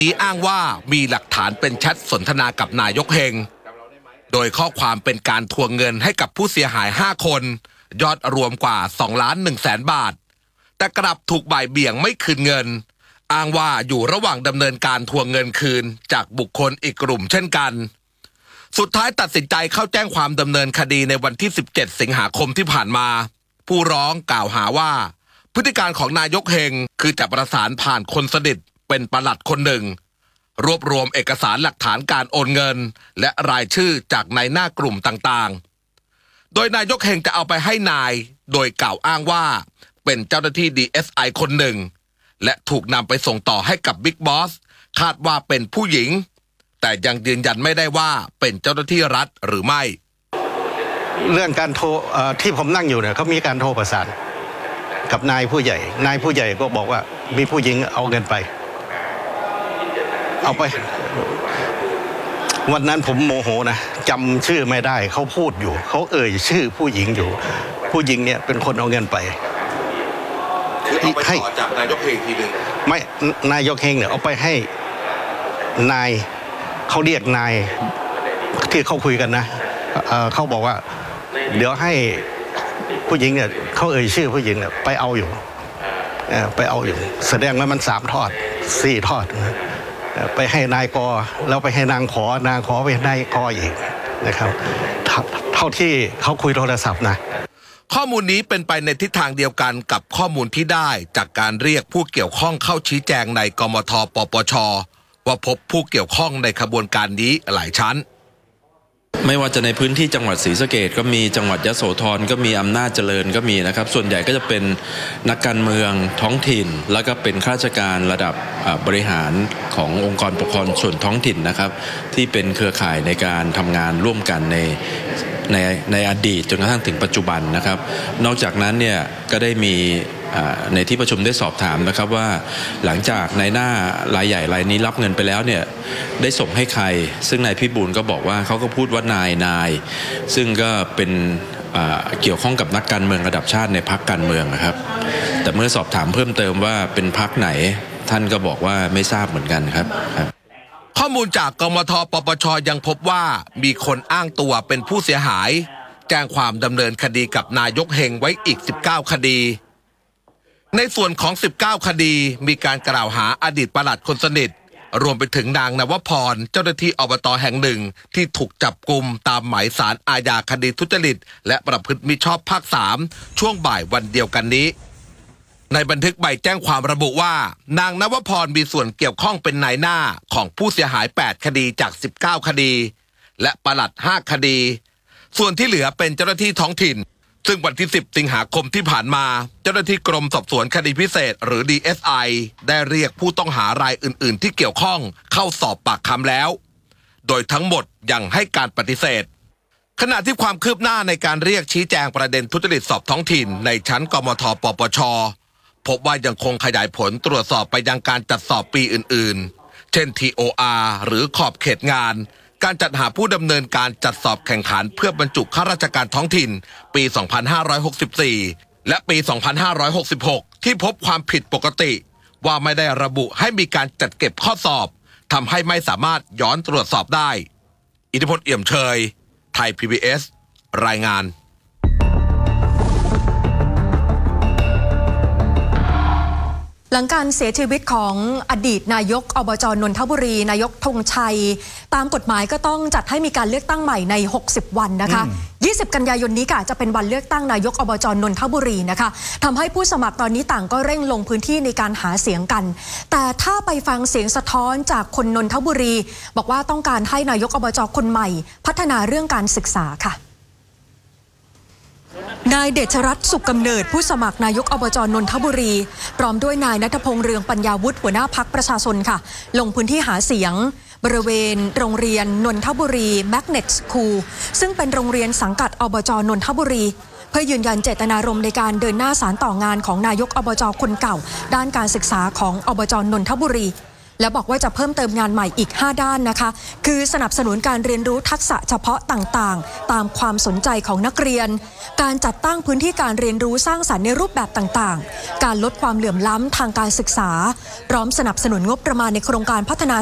นี้อ้างว่ามีหลักฐานเป็นแชทสนทนากับนายกเฮงโดยข้อความเป็นการทวงเงินให้กับผู้เสียหาย5คนยอดรวมกว่า2,100,000 บาทแต่กลับถูกบ่ายเบี่ยงไม่คืนเงินอ้างว่าอยู่ระหว่างดำเนินการทวงเงินคืนจากบุคคลอีกกลุ่มเช่นกันสุดท้ายตัดสินใจเข้าแจ้งความดำเนินคดีในวันที่17 สิงหาคมที่ผ่านมาผู้ร้องกล่าวหาว่าพฤติการของนายกเฮงคือจะประสานผ่านคนสนิทเป็นปลัดคนหนึ่งรวบรวมเอกสารหลักฐานการโอนเงินและรายชื่อจากนายหน้ากลุ่มต่างๆโดยนายกเฮงจะเอาไปให้นายโดยกล่าวอ้างว่าเป็นเจ้าหน้าที่ DSI คนหนึ่งและถูกนำไปส่งต่อให้กับบิ๊กบอสคาดว่าเป็นผู้หญิงแต่ยังยืนยันไม่ได้ว่าเป็นเจ้าหน้าที่รัฐหรือไม่เรื่องการโทรที่ผมนั่งอยู่เนี่ยเขามีการโทรประสานกับนายผู้ใหญ่ก็บอกว่ามีผู้หญิงเอาเงินไปเอาไปวันนั้นผมโมโหนะจำชื่อไม่ได้เขาพูดอยู่เขาเอ่ยชื่อผู้หญิงอยู่ผู้หญิงเนี่ยเป็นคนเอาเงินไปคือเอาไปต่อจากนายกเฮงทีนึงไม่นายกเฮงเนี่ยเอาไปให้นายเขาเรียกนายที่เขาคุยกันนะเขาบอกว่าเดี๋ยวให้ผู้หญิงเนี่ยเขาเอ่ยชื่อผู้หญิงเนี่ยไปเอาอยู่แสดงว่ามัน3 ทอด 4 ทอดไปให้นายกแล้วไปให้นางขอไปให้นายกอีกนะครับเท่าที่เขาคุยโทรศัพท์นะข้อมูลนี้เป็นไปในทิศทางเดียวกันกับข้อมูลที่ได้จากการเรียกผู้เกี่ยวข้องเข้าชี้แจงในกมท.ปปช.ว่าพบผู้เกี่ยวข้องในขบวนการนี้หลายชั้นไม่ว่าจะในพื้นที่จังหวัดศรีสะเกษก็มีจังหวัดยโสธรก็มีอำนาจเจริญก็มีนะครับส่วนใหญ่ก็จะเป็นนักการเมืองท้องถิ่นแล้วก็เป็นข้าราชการระดับบริหารขององค์กรปกครองส่วนท้องถิ่นนะครับที่เป็นเครือข่ายในการทำงานร่วมกันในอดีตจนกระทั่งถึงปัจจุบันนะครับนอกจากนั้นเนี่ยก็ได้มีในที่ประชุมได้สอบถามนะครับว่าหลังจากนายหน้ารายใหญ่รายนี้รับเงินไปแล้วเนี่ยได้ส่งให้ใครซึ่งนายพิบูลก็บอกว่าเขาก็พูดว่านายซึ่งก็เป็นเกี่ยวข้องกับนักการเมืองระดับชาติในพรรคการเมืองนะครับแต่เมื่อสอบถามเพิ่มเติมว่าเป็นพรรคไหนท่านก็บอกว่าไม่ทราบเหมือนกันครับข้อมูลจากกมท.ปปช.ยังพบว่ามีคนอ้างตัวเป็นผู้เสียหายแจ้งความดำเนินคดีกับนายกเฮงไว้อีก19 คดีในส่วนของ19 คดีมีการกล่าวหาอดีตปลัดคนสนิทรวมไปถึงนางนวพรเจ้าหน้าที่อบต.แห่งหนึ่งที่ถูกจับกุมตามหมายศาลอาญาคดีทุจริตและประพฤติมิชอบภาค3ช่วงบ่ายวันเดียวกันนี้ในบันทึกใบแจ้งความระบุว่านางนวพรมีส่วนเกี่ยวข้องเป็นนายหน้าของผู้เสียหาย8 คดีจาก19 คดีและปลัด5 คดีส่วนที่เหลือเป็นเจ้าหน้าที่ท้องถิ่นซึ่งวันที่10 สิงหาคมที่ผ่านมาเจ้าหน้าที่กรมสอบสวนคดีพิเศษหรือ DSI ได้เรียกผู้ต้องหารายอื่นๆที่เกี่ยวข้องเข้าสอบปากคำแล้วโดยทั้งหมดยังให้การปฏิเสธขณะที่ความคืบหน้าในการเรียกชี้แจงประเด็นทุจริตสอบท้องถิ่นในชั้นกมท.ปปช.พบว่ายังคงขยายผลตรวจสอบไปยังการจัดสอบปีอื่นๆเช่น TOR หรือขอบเขตงานการจัดหาผู้ดำเนินการจัดสอบแข่งขันเพื่อบรรจุข้าราชการท้องถิ่นปี 2564 และปี 2566 ที่พบความผิดปกติว่าไม่ได้ระบุให้มีการจัดเก็บข้อสอบทำให้ไม่สามารถย้อนตรวจสอบได้อิทธิพล เอี่ยมเชยไทย PBS รายงานหลังการเสียชีวิตของอดีตนายกอบจ.นนทบุรีนายกธงชัยตามกฎหมายก็ต้องจัดให้มีการเลือกตั้งใหม่ใน60 วันนะคะ20 กันยายนนี้จะเป็นวันเลือกตั้งนายกอบจ.นนทบุรีนะคะทำให้ผู้สมัครตอนนี้ต่างก็เร่งลงพื้นที่ในการหาเสียงกันแต่ถ้าไปฟังเสียงสะท้อนจากคนนนทบุรีบอกว่าต้องการให้นายกอบจ.คนใหม่พัฒนาเรื่องการศึกษาค่ะนายเดชรัตน์สุขกำเนิดผู้สมัครนายกอบจ.นนทบุรีพร้อมด้วยนายณัฐพงษ์เรืองปัญญาวุฒิหัวหน้าพรรคประชาชนค่ะลงพื้นที่หาเสียงบริเวณโรงเรียนนนทบุรีแมกเนตสคูลซึ่งเป็นโรงเรียนสังกัดอบจ.นนทบุรีเพื่อยืนยันเจตนารมณ์ในการเดินหน้าสานต่องานของนายกอบจ.คนเก่าด้านการศึกษาของอบจ.นนทบุรีและบอกว่าจะเพิ่มเติมงานใหม่อีก 5 ด้านนะคะคือสนับสนุนการเรียนรู้ทักษะเฉพาะต่างๆตามความสนใจของนักเรียนการจัดตั้งพื้นที่การเรียนรู้สร้างสรรค์ในรูปแบบต่างๆการลดความเหลื่อมล้ำทางการศึกษาพร้อมสนับสนุนงบประมาณในโครงการพัฒนา